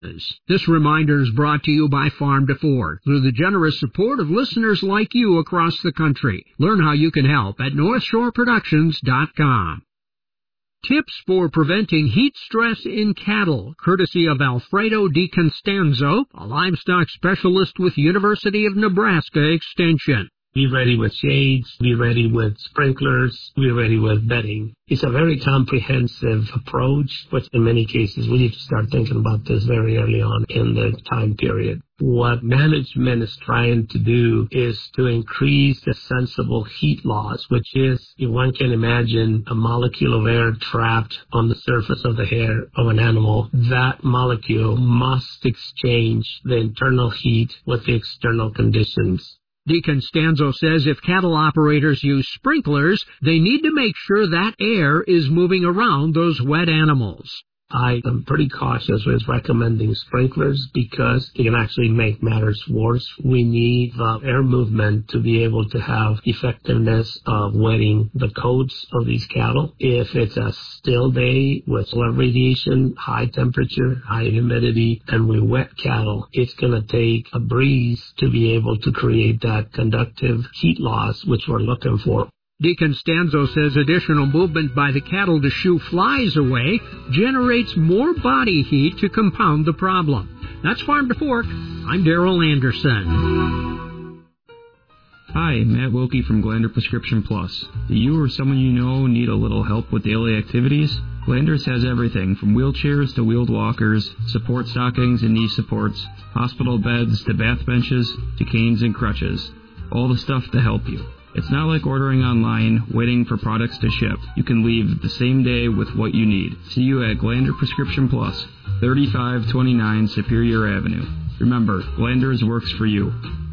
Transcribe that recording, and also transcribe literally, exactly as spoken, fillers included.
This reminder is brought to you by Farm to Fork through the generous support of listeners like you across the country. Learn how you can help at north shore productions dot com. Tips for preventing heat stress in cattle, courtesy of Alfredo DiConstanzo, a livestock specialist with University of Nebraska Extension. Be ready with shades, be ready with sprinklers, be ready with bedding. It's a very comprehensive approach, but in many cases we need to start thinking about this very early on in the time period. What management is trying to do is to increase the sensible heat loss, which is, if one can imagine a molecule of air trapped on the surface of the hair of an animal, that molecule must exchange the internal heat with the external conditions. DiConstanzo says if cattle operators use sprinklers, they need to make sure that air is moving around those wet animals. I am pretty cautious with recommending sprinklers because it can actually make matters worse. We need uh, air movement to be able to have effectiveness of wetting the coats of these cattle. If it's a still day with solar radiation, high temperature, high humidity, and we wet cattle, it's going to take a breeze to be able to create that conductive heat loss, which we're looking for. DiConstanzo says additional movement by the cattle to shoo flies away generates more body heat to compound the problem. That's Farm to Fork. I'm Darrell Anderson. Hi, Matt Wilkie from Glander Prescription Plus. Do you or someone you know need a little help with daily activities? Glanders has everything from wheelchairs to wheeled walkers, support stockings and knee supports, hospital beds to bath benches to canes and crutches. All the stuff to help you. It's not like ordering online, waiting for products to ship. You can leave the same day with what you need. See you at Glander Prescription Plus, thirty-five twenty-nine Superior Avenue. Remember, Glanders works for you.